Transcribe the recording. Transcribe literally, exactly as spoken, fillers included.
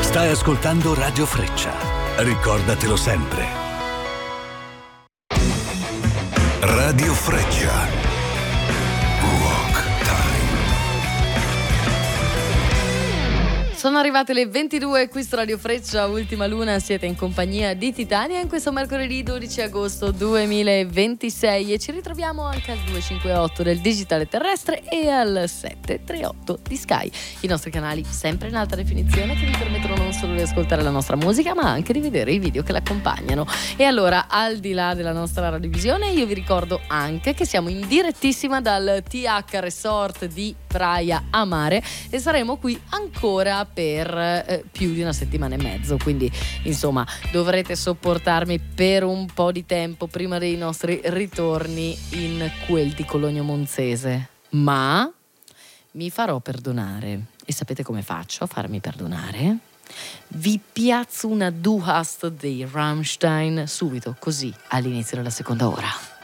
Stai ascoltando Radio Freccia. Ricordatelo sempre. Radio Freccia. Sono arrivate le ventidue, qui su Radio Freccia, Ultima Luna, siete in compagnia di Titania in questo mercoledì dodici agosto duemilaventisei e ci ritroviamo anche al due cinque otto del digitale terrestre e al sette tre otto di Sky, i nostri canali sempre in alta definizione che vi permettono non solo di ascoltare la nostra musica ma anche di vedere i video che l'accompagnano. E allora, al di là della nostra radiovisione, io vi ricordo anche che siamo in direttissima dal T H Resort di Praia a Mare e saremo qui ancora per eh, più di una settimana e mezzo, quindi insomma dovrete sopportarmi per un po' di tempo prima dei nostri ritorni in quel di Cologno Monzese, ma mi farò perdonare. E sapete come faccio a farmi perdonare? Vi piazzo una Du hast dei Rammstein subito, così all'inizio della seconda ora.